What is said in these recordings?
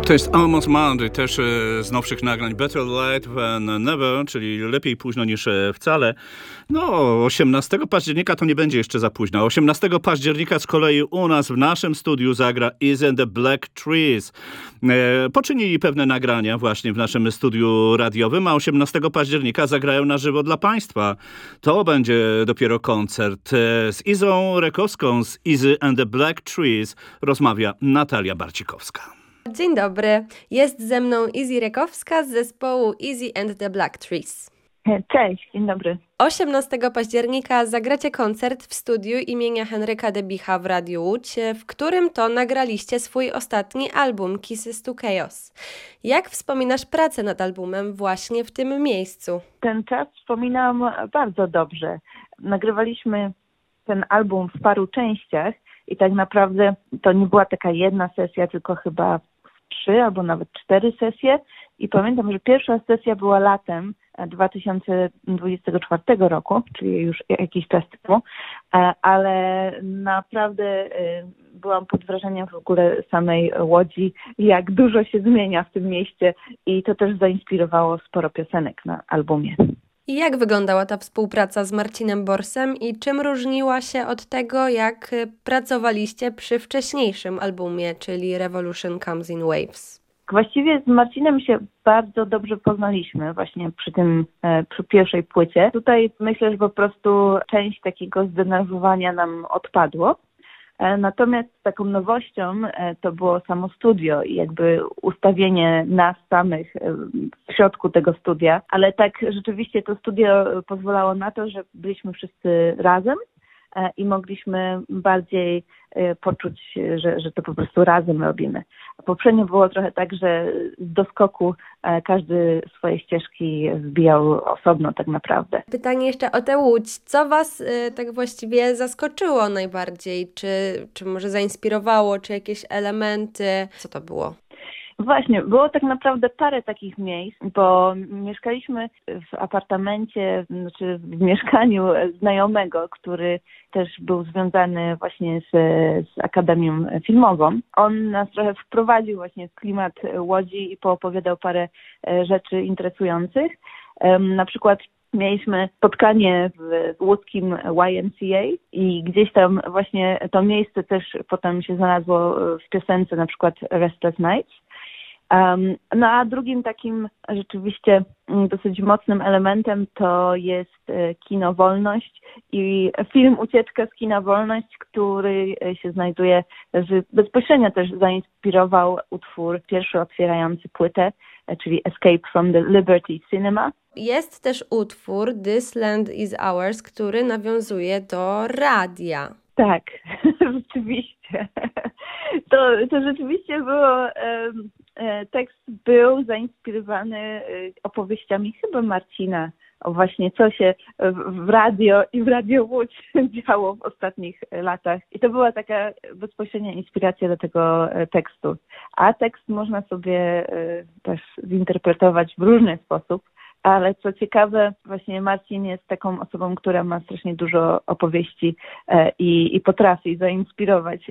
To jest Almost Monday, też z nowszych nagrań Better Late Than Never, czyli lepiej późno niż wcale. No, 18 października to nie będzie jeszcze za późno. 18 października z kolei u nas w naszym studiu zagra Is and the Black Trees. Poczynili pewne nagrania właśnie w naszym studiu radiowym, a 18 października zagrają na żywo dla Państwa. To będzie dopiero koncert. Z Izą Rekowską z Easy and the Black Trees rozmawia Natalia Barcikowska. Dzień dobry, jest ze mną Izzy Rekowska z zespołu Easy and the Black Trees. Cześć, dzień dobry. 18 października zagracie koncert w studiu imienia Henryka Debicha w Radiu Łódź, w którym to nagraliście swój ostatni album Kisses to Chaos. Jak wspominasz pracę nad albumem właśnie w tym miejscu? Ten czas wspominam bardzo dobrze. Nagrywaliśmy ten album w paru częściach i tak naprawdę to nie była taka jedna sesja, tylko chyba 3 albo nawet 4 sesje. I pamiętam, że pierwsza sesja była latem 2024 roku, czyli już jakiś czas temu, ale naprawdę byłam pod wrażeniem w ogóle samej Łodzi, jak dużo się zmienia w tym mieście i to też zainspirowało sporo piosenek na albumie. I jak wyglądała ta współpraca z Marcinem Borsem i czym różniła się od tego, jak pracowaliście przy wcześniejszym albumie, czyli Revolution Comes in Waves? Właściwie z Marcinem się bardzo dobrze poznaliśmy właśnie przy pierwszej płycie. Tutaj myślę, że po prostu część takiego zdenerwowania nam odpadło. Natomiast taką nowością to było samo studio i jakby ustawienie nas samych w środku tego studia. Ale tak rzeczywiście to studio pozwalało na to, że byliśmy wszyscy razem i mogliśmy bardziej poczuć, że to po prostu razem robimy. Poprzednio było trochę tak, że z doskoku każdy swoje ścieżki wbijał osobno tak naprawdę. Pytanie jeszcze o tę Łódź. Co Was tak właściwie zaskoczyło najbardziej? Czy może zainspirowało? Czy jakieś elementy? Co to było? Właśnie, było tak naprawdę parę takich miejsc, bo mieszkaliśmy w apartamencie, znaczy w mieszkaniu znajomego, który też był związany właśnie z Akademią Filmową. On nas trochę wprowadził właśnie w klimat Łodzi i poopowiadał parę rzeczy interesujących. Na przykład mieliśmy spotkanie w łódzkim YMCA i gdzieś tam właśnie to miejsce też potem się znalazło w piosence na przykład Restless Nights. No a drugim takim rzeczywiście dosyć mocnym elementem to jest kino Wolność i film Ucieczka z kina Wolność, który się znajduje, bezpośrednio też zainspirował utwór pierwszy otwierający płytę, czyli Escape from the Liberty Cinema. Jest też utwór This Land is Ours, który nawiązuje do radia. Tak, rzeczywiście. To rzeczywiście było, tekst był zainspirowany opowieściami chyba Marcina o właśnie co się w radio i w Radio Łódź działo w ostatnich latach. I to była taka bezpośrednia inspiracja do tego tekstu. A tekst można sobie też zinterpretować w różny sposób. Ale co ciekawe, właśnie Marcin jest taką osobą, która ma strasznie dużo opowieści i potrafi zainspirować.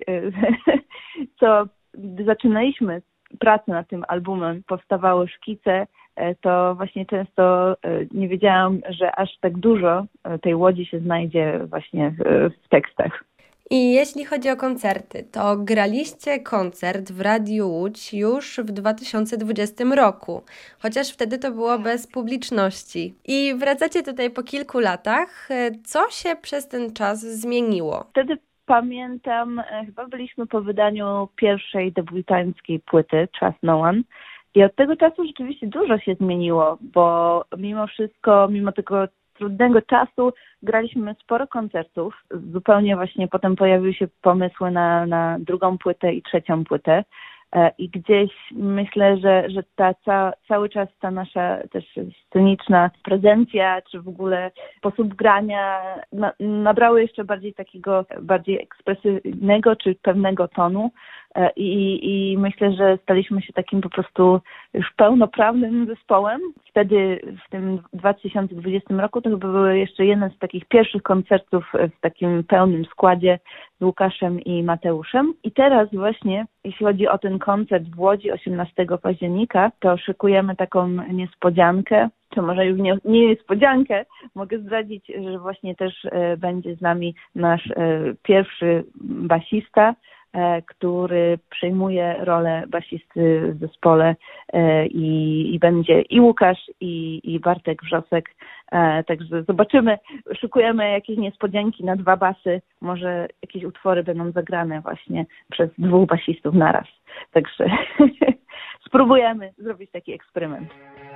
Co gdy zaczynaliśmy pracę nad tym albumem, powstawały szkice, to właśnie często nie wiedziałam, że aż tak dużo tej Łodzi się znajdzie właśnie w tekstach. I jeśli chodzi o koncerty, to graliście koncert w Radiu Łódź już w 2020 roku, chociaż wtedy to było bez publiczności. I wracacie tutaj po kilku latach. Co się przez ten czas zmieniło? Wtedy pamiętam, chyba byliśmy po wydaniu pierwszej debiutanckiej płyty, Trust No One. I od tego czasu rzeczywiście dużo się zmieniło, bo mimo wszystko, mimo tego trudnego czasu graliśmy sporo koncertów. Zupełnie właśnie potem pojawiły się pomysły na drugą płytę i trzecią płytę. I gdzieś myślę, że cały czas ta nasza też sceniczna prezencja, czy w ogóle sposób grania nabrały jeszcze bardziej takiego, bardziej ekspresyjnego, czy pewnego tonu. i myślę, że staliśmy się takim po prostu już pełnoprawnym zespołem. Wtedy w tym 2020 roku to chyba był jeszcze jeden z takich pierwszych koncertów w takim pełnym składzie z Łukaszem i Mateuszem. I teraz właśnie, jeśli chodzi o ten koncert w Łodzi 18 października, to szykujemy taką niespodziankę, czy może już nie niespodziankę, mogę zdradzić, że właśnie też będzie z nami nasz pierwszy basista, który przejmuje rolę basisty w zespole i będzie i Łukasz, i Bartek Wrzosek. Także zobaczymy, szykujemy jakieś niespodzianki na 2 basy, może jakieś utwory będą zagrane właśnie przez 2 basistów naraz. Także spróbujemy zrobić taki eksperyment.